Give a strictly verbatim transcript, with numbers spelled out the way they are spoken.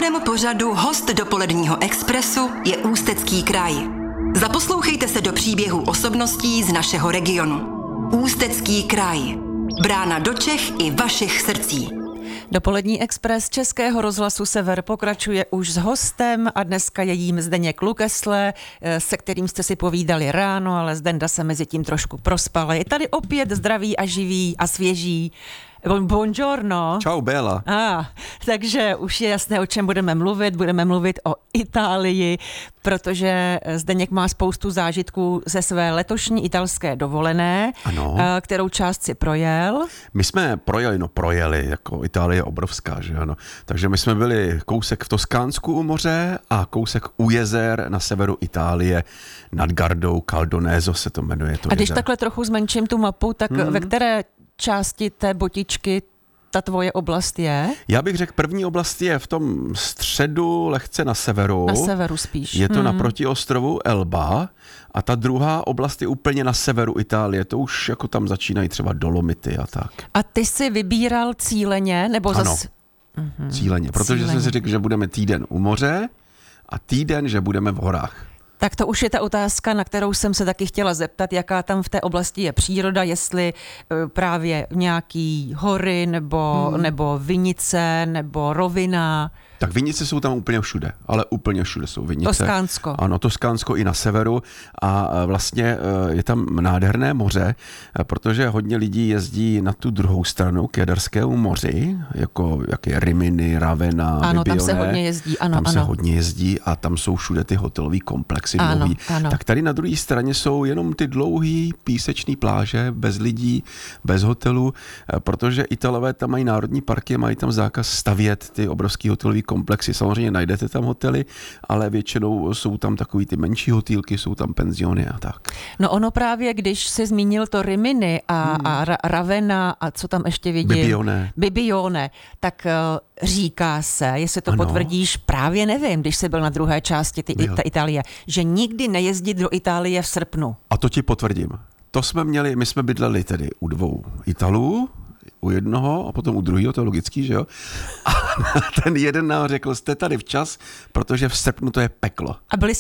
dnešním pořadu host dopoledního Expressu je Ústecký kraj. Zaposlouchejte se do příběhů osobností z našeho regionu. Ústecký kraj. Brána do Čech i vašich srdcí. Dopolední Express Českého rozhlasu Sever pokračuje už s hostem a dneska je jím Zdeněk Lukesle, se kterým jste si povídali ráno, ale Zdenda se mezi tím trošku prospala. Je tady opět zdravý a živý a svěží. Buongiorno. Čau, Béla. Ah, takže už je jasné, o čem budeme mluvit. Budeme mluvit o Itálii, protože Zdeněk má spoustu zážitků ze své letošní italské dovolené, ano. kterou část si projel. My jsme projeli, no projeli, jako Itálie je obrovská, že ano. Takže my jsme byli kousek v Toskánsku u moře a kousek u jezer na severu Itálie nad Gardou, Caldoneso se to jmenuje. To a když jezer. takhle trochu zmenším tu mapu, tak hmm. ve které části té botičky ta tvoje oblast je? Já bych řekl, první oblast je v tom středu, lehce na severu. Na severu spíš. Je to hmm. naproti ostrovu Elba a ta druhá oblast je úplně na severu Itálie. To už jako tam začínají třeba Dolomity a tak. A ty jsi vybíral cíleně? Nebo ano, zas... mhm. cíleně. Protože cíleně. jsem si řekl, že budeme týden u moře a týden, že budeme v horách. Tak to už je ta otázka, na kterou jsem se taky chtěla zeptat, jaká tam v té oblasti je příroda, jestli uh, právě nějaký hory, nebo, hmm. nebo vinice, nebo rovina. Tak vinice jsou tam úplně všude, ale úplně všude jsou vinice. Toskánsko. Ano, Toskánsko i na severu a vlastně je tam nádherné moře, protože hodně lidí jezdí na tu druhou stranu k Jaderskému moři, jako jak je Rimini, Ravenna, Ano, Bibione. tam se hodně jezdí, ano, Tam ano. se hodně jezdí a tam jsou všude ty hotelový komplexy ano, dlouhý. ano. Tak tady na druhé straně jsou jenom ty dlouhý písečný pláže, bez lidí, bez hotelů, protože Italové tam mají národní parky, mají tam zákaz stavět ty obrovský hotelový komplexy. Samozřejmě najdete tam hotely, ale většinou jsou tam takový ty menší hotýlky, jsou tam penziony a tak. No ono právě, když jsi zmínil to Rimini a, hmm. a Ra- Ravenna a co tam ještě vidím? Bibione. Bibione. Tak uh, říká se, jestli to ano. potvrdíš, právě nevím, když jsi byl na druhé části ty, ta Itálie, že nikdy nejezdit do Itálie v srpnu. A to ti potvrdím. To jsme měli, my jsme bydleli tedy u dvou Italů, u jednoho a potom u druhého, to je logický, že jo? A ten jeden nám řekl, jste tady včas, protože v srpnu to je peklo. A byli